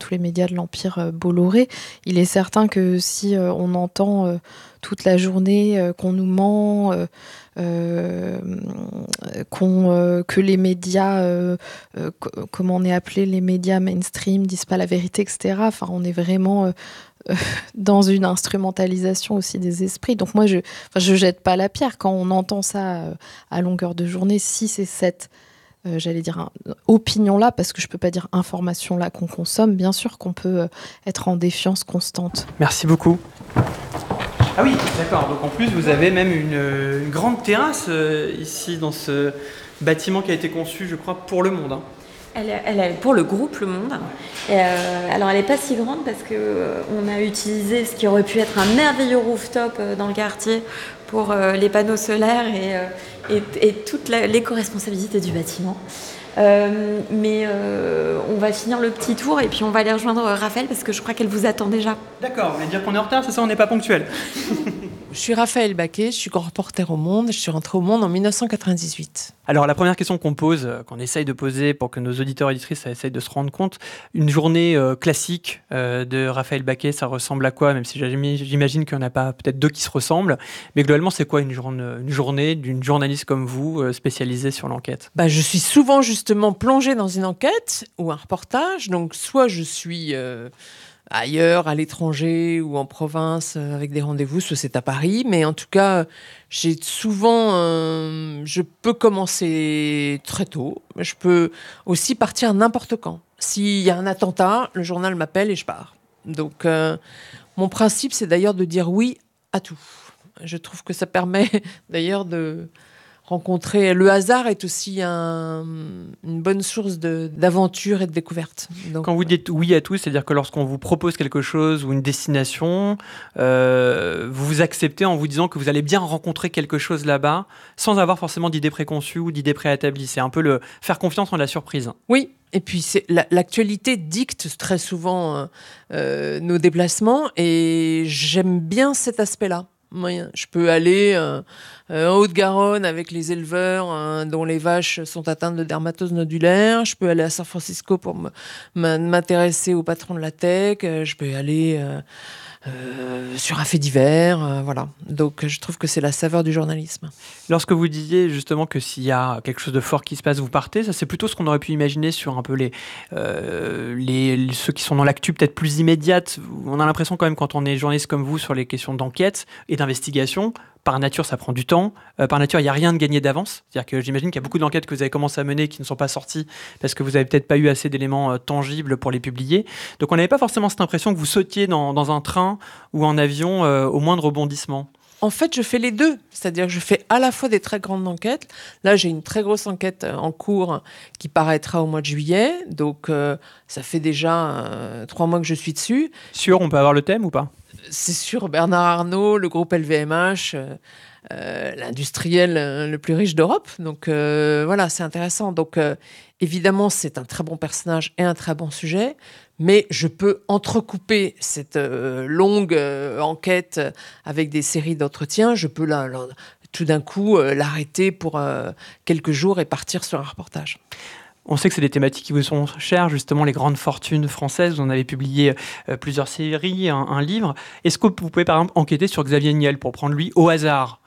tous les médias de l'Empire Bolloré. Il est certain que si on entend toute la journée qu'on nous ment, que les médias, comment on est appelé, les médias mainstream disent pas la vérité, etc. Enfin, on est vraiment dans une instrumentalisation aussi des esprits. Donc moi, je jette pas la pierre quand on entend ça à longueur de journée. Si c'est cette, j'allais dire, opinion-là, parce que je peux pas dire information-là qu'on consomme, bien sûr qu'on peut être en défiance constante. Merci beaucoup. Ah oui, d'accord. Donc en plus, vous avez même une grande terrasse ici dans ce bâtiment qui a été conçu, je crois, pour Le Monde. Elle est pour le groupe Le Monde. Alors elle n'est pas si grande parce qu'on a utilisé ce qui aurait pu être un merveilleux rooftop dans le quartier pour les panneaux solaires et toute l'éco-responsabilité du bâtiment. Mais on va finir le petit tour et puis on va aller rejoindre Raphaël parce que je crois qu'elle vous attend déjà. D'accord, vous voulez dire qu'on est en retard, c'est ça, on n'est pas ponctuel. Je suis Raphaël Baquet, je suis grand reporter au Monde. Je suis rentrée au Monde en 1998. Alors la première question qu'on pose, qu'on essaye de poser pour que nos auditeurs et auditrices essayent de se rendre compte, une journée classique de Raphaël Baquet, ça ressemble à quoi? Même si j'imagine qu'il n'y en a pas peut-être deux qui se ressemblent. Mais globalement, c'est quoi une journée d'une journaliste comme vous, spécialisée sur l'enquête? Je suis souvent justement plongée dans une enquête ou un reportage. Donc soit je suis ailleurs, à l'étranger ou en province avec des rendez-vous, soit c'est à Paris. Mais en tout cas, j'ai souvent... je peux commencer très tôt. Je peux aussi partir n'importe quand. S'il y a un attentat, le journal m'appelle et je pars. Donc, mon principe, c'est d'ailleurs de dire oui à tout. Je trouve que ça permet d'ailleurs de rencontrer. Le hasard est aussi une bonne source d'aventure et de découverte. Donc, quand vous dites oui à tout, c'est-à-dire que lorsqu'on vous propose quelque chose ou une destination, vous vous acceptez en vous disant que vous allez bien rencontrer quelque chose là-bas, sans avoir forcément d'idées préconçues ou d'idées préétablies. C'est un peu le faire confiance en la surprise. Oui, et puis l'actualité dicte très souvent nos déplacements, et j'aime bien cet aspect-là. Je peux aller en Haute-Garonne avec les éleveurs dont les vaches sont atteintes de dermatose nodulaire. Je peux aller à San Francisco pour m'intéresser au patron de la tech. Je peux aller sur un fait divers. Voilà. Donc, je trouve que c'est la saveur du journalisme. Lorsque vous disiez justement que s'il y a quelque chose de fort qui se passe, vous partez, ça c'est plutôt ce qu'on aurait pu imaginer sur un peu ceux qui sont dans l'actu peut-être plus immédiate. On a l'impression quand même quand on est journaliste comme vous sur les questions d'enquête et d'investigation, par nature ça prend du temps. Par nature il n'y a rien de gagné d'avance. C'est-à-dire que j'imagine qu'il y a beaucoup d'enquêtes que vous avez commencé à mener qui ne sont pas sorties parce que vous n'avez peut-être pas eu assez d'éléments tangibles pour les publier. Donc on n'avait pas forcément cette impression que vous sautiez dans un train ou en avion au moindre rebondissement. En fait, je fais les deux. C'est-à-dire que je fais à la fois des très grandes enquêtes. Là, j'ai une très grosse enquête en cours qui paraîtra au mois de juillet. Donc, ça fait déjà 3 mois que je suis dessus. Sûr, on peut avoir le thème ou pas? C'est sur Bernard Arnault, le groupe LVMH, l'industriel le plus riche d'Europe. Donc, voilà, c'est intéressant. Donc, évidemment, c'est un très bon personnage et un très bon sujet. Mais je peux entrecouper cette longue enquête avec des séries d'entretiens. Je peux tout d'un coup l'arrêter pour quelques jours et partir sur un reportage. On sait que c'est des thématiques qui vous sont chères, justement les grandes fortunes françaises. Vous en avez publié plusieurs séries, un livre. Est-ce que vous pouvez par exemple enquêter sur Xavier Niel pour prendre lui au hasard?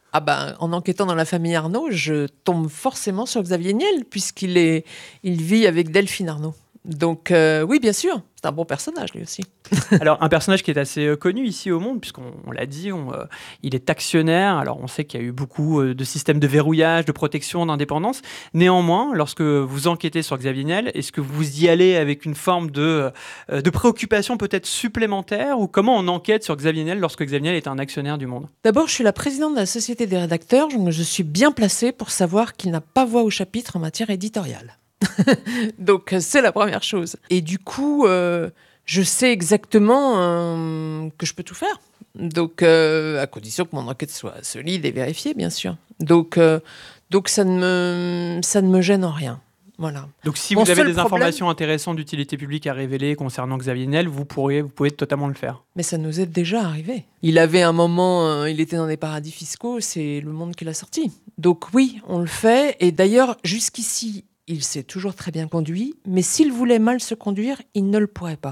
En enquêtant dans la famille Arnault, je tombe forcément sur Xavier Niel puisqu'il vit avec Delphine Arnault. Donc oui, bien sûr, c'est un bon personnage lui aussi. Alors un personnage qui est assez connu ici au Monde, puisqu'on l'a dit, il est actionnaire. Alors on sait qu'il y a eu beaucoup de systèmes de verrouillage, de protection, d'indépendance. Néanmoins, lorsque vous enquêtez sur Xavier Niel, est-ce que vous y allez avec une forme de préoccupation peut-être supplémentaire, ou comment on enquête sur Xavier Niel lorsque Xavier Niel est un actionnaire du Monde? D'abord, je suis la présidente de la Société des rédacteurs, donc je suis bien placée pour savoir qu'il n'a pas voix au chapitre en matière éditoriale. Donc, c'est la première chose. Et du coup, je sais exactement que je peux tout faire. Donc, à condition que mon enquête soit solide et vérifiée, bien sûr. Donc ça ne me gêne en rien. Voilà. Donc, si vous avez des informations intéressantes d'utilité publique à révéler concernant Xavier Niel, vous pouvez totalement le faire. Mais ça nous est déjà arrivé. Il avait un moment, il était dans des paradis fiscaux, c'est Le Monde qui l'a sorti. Donc oui, on le fait. Et d'ailleurs, jusqu'ici, il s'est toujours très bien conduit, mais s'il voulait mal se conduire, il ne le pourrait pas.